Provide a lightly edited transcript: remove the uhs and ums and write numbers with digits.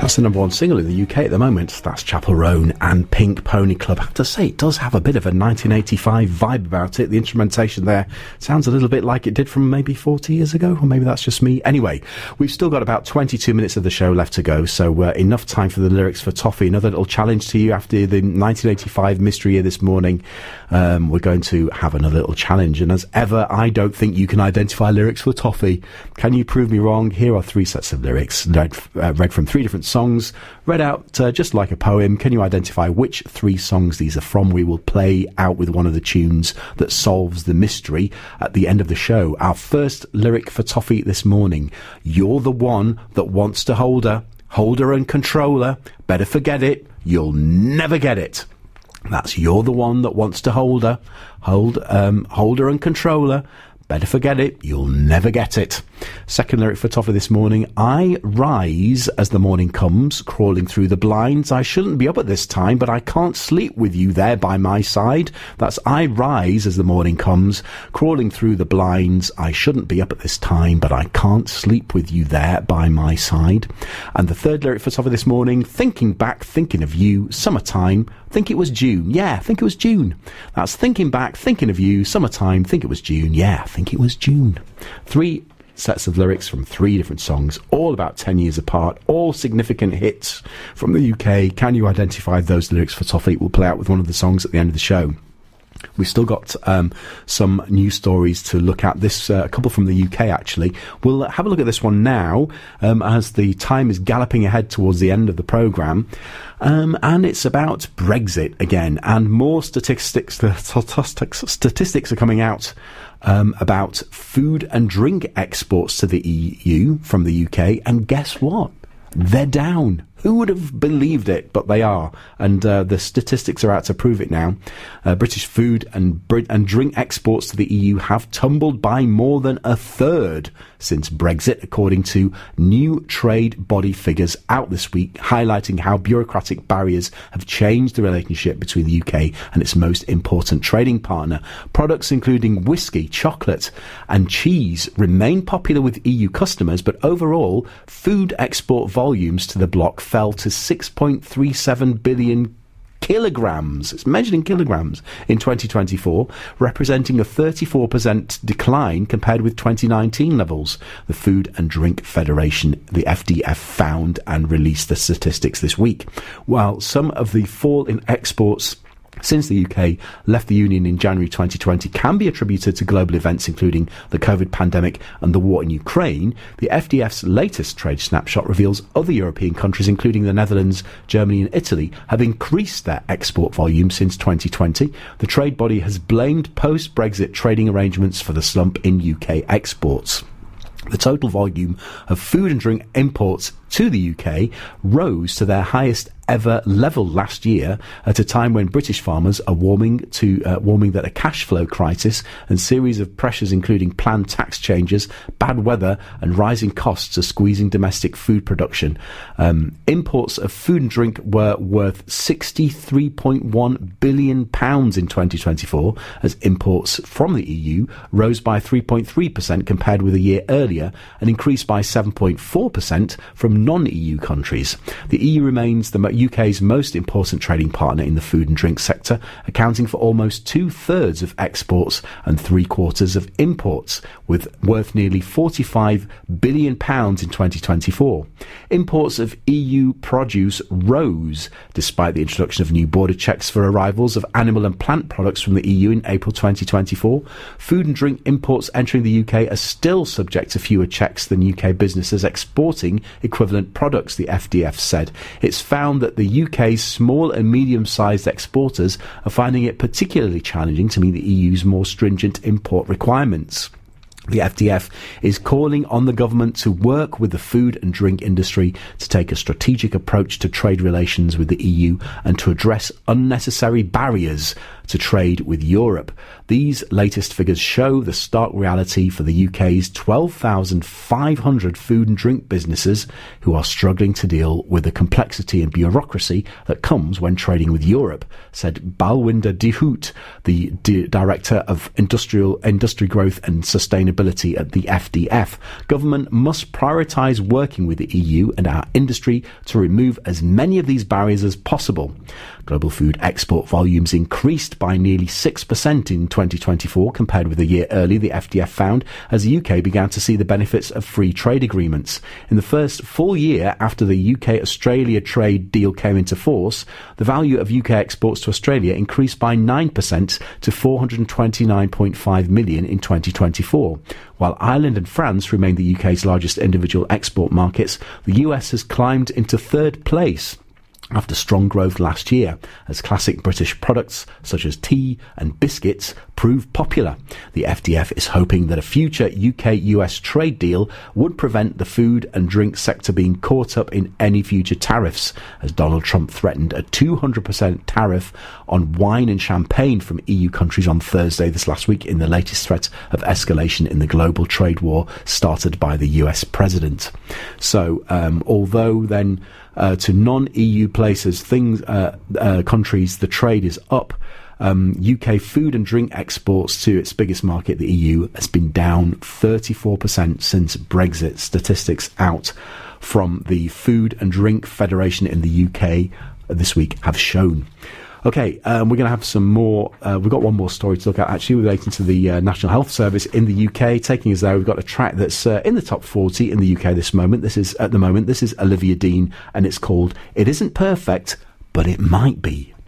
That's the number one single in the UK at the moment. That's Chapel Roan and Pink Pony Club. I have to say, it does have a bit of a 1985 vibe about it. The instrumentation there sounds a little bit like it did from maybe 40 years ago, or maybe that's just me. Anyway, we've still got about 22 minutes of the show left to go, so enough time for the lyrics for Toffee. Another little challenge to you after the 1985 mystery year this morning. We're going to have another little challenge, and as ever, I don't think you can identify lyrics for Toffee. Can you prove me wrong? Here are three sets of lyrics, read from three different songs, read out just like a poem. Can you identify which three songs these are from? We will play out with one of the tunes that solves the mystery at the end of the show. Our first lyric for Toffee this morning: you're the one that wants to hold her and control her. Better forget it, you'll never get it. That's you're the one that wants to hold her and control her. Better forget it, you'll never get it. Second lyric for Toffee this morning: I rise as the morning comes, crawling through the blinds. I shouldn't be up at this time, but I can't sleep with you there by my side. That's I rise as the morning comes, crawling through the blinds. I shouldn't be up at this time, but I can't sleep with you there by my side. And the third lyric for Toffee this morning: thinking back, thinking of you, summertime, think it was June. Yeah, think it was June. That's thinking back, thinking of you, summertime, think it was June. Yeah, think it was June. Three sets of lyrics from three different songs, all about 10 years apart, all significant hits from the UK. Can you identify those lyrics for Toffee? We'll play out with one of the songs at the end of the show. We've still got some news stories to look at. A couple from the UK, actually. We'll have a look at this one now, as the time is galloping ahead towards the end of the programme. And it's about Brexit again, and more statistics are coming out about food and drink exports to the EU from the UK. And guess what? They're down. Who would have believed it? But they are. And the statistics are out to prove it now. British food and drink exports to the EU have tumbled by more than a third since Brexit, according to new trade body figures out this week, highlighting how bureaucratic barriers have changed the relationship between the UK and its most important trading partner. Products including whiskey, chocolate and cheese remain popular with EU customers, but overall, food export volumes to the bloc fell to 6.37 billion kilograms. It's measured in kilograms in 2024, representing a 34% decline compared with 2019 levels. The Food and Drink Federation, the FDF, found and released the statistics this week. While some of the fall in exports since the UK left the Union in January 2020 can be attributed to global events including the COVID pandemic and the war in Ukraine, the FDF's latest trade snapshot reveals other European countries, including the Netherlands, Germany and Italy, have increased their export volume since 2020. The trade body has blamed post-Brexit trading arrangements for the slump in UK exports. The total volume of food and drink imports to the UK rose to their highest ever level last year, at a time when British farmers are warning that a cash flow crisis and series of pressures including planned tax changes, bad weather and rising costs are squeezing domestic food production. Imports of food and drink were worth £63.1 billion in 2024, as imports from the EU rose by 3.3% compared with a year earlier and increased by 7.4% from non-EU countries. The EU remains the UK's most important trading partner in the food and drink sector, accounting for almost 2/3 of exports and 3/4 of imports, worth nearly £45 billion in 2024. Imports of EU produce rose despite the introduction of new border checks for arrivals of animal and plant products from the EU in April 2024. Food and drink imports entering the UK are still subject to fewer checks than UK businesses exporting equivalent products, the FDF said. It's found that the UK's small and medium-sized exporters are finding it particularly challenging to meet the EU's more stringent import requirements. The FDF is calling on the government to work with the food and drink industry to take a strategic approach to trade relations with the EU and to address unnecessary barriers to trade with Europe. These latest figures show the stark reality for the UK's 12,500 food and drink businesses who are struggling to deal with the complexity and bureaucracy that comes when trading with Europe, said Balwinder de Hout, the Director of Industry Growth and Sustainability at the FDF. Government must prioritise working with the EU and our industry to remove as many of these barriers as possible. Global food export volumes increased by nearly 6% in 2024 compared with a year earlier, the FDF found, as the UK began to see the benefits of free trade agreements. In the first full year after the UK-Australia trade deal came into force, the value of UK exports to Australia increased by 9% to $429.5 million in 2024. While Ireland and France remain the UK's largest individual export markets, the US has climbed into third place after strong growth last year, as classic British products such as tea and biscuits prove popular. The FDF is hoping that a future UK-US trade deal would prevent the food and drink sector being caught up in any future tariffs, as Donald Trump threatened a 200% tariff on wine and champagne from EU countries on Thursday this last week in the latest threat of escalation in the global trade war started by the US president. So, although then to non-EU places, countries, the trade is up. UK food and drink exports to its biggest market, the EU, has been down 34% since Brexit. Statistics out from the Food and Drink Federation in the UK this week have shown. Okay, we're going to have some more. We've got one more story to look at, actually, relating to the National Health Service in the UK. Taking us there, we've got a track that's in the top 40 in the UK this moment. This is Olivia Dean, and it's called "It Isn't Perfect, but It Might Be."